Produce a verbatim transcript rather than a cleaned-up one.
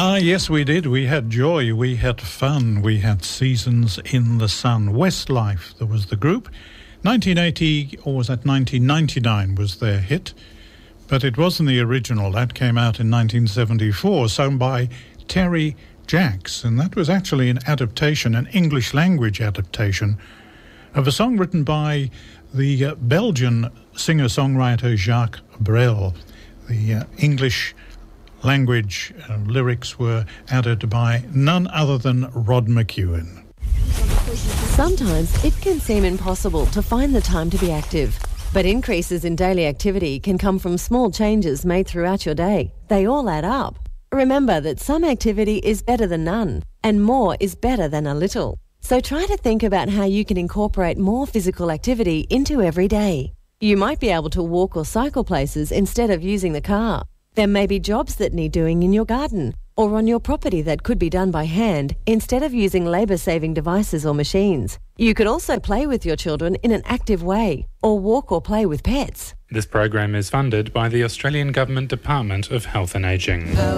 Ah, yes, we did. We had joy, we had fun, we had seasons in the sun. Westlife, there was the group. nineteen eighty, or was that nineteen ninety-nine, was their hit. But it wasn't the original. That came out in nineteen seventy-four, sung by Terry Jacks. And that was actually an adaptation, an English language adaptation, of a song written by the uh, Belgian singer-songwriter Jacques Brel. The uh, English language uh, lyrics were added by none other than Rod McEwen. Sometimes it can seem impossible to find the time to be active, but increases in daily activity can come from small changes made throughout your day. They all add up. Remember that some activity is better than none, and more is better than a little. So try to think about how you can incorporate more physical activity into every day. You might be able to walk or cycle places instead of using the car. There may be jobs that need doing in your garden or on your property that could be done by hand instead of using labour-saving devices or machines. You could also play with your children in an active way or walk or play with pets. This program is funded by the Australian Government Department of Health and Ageing.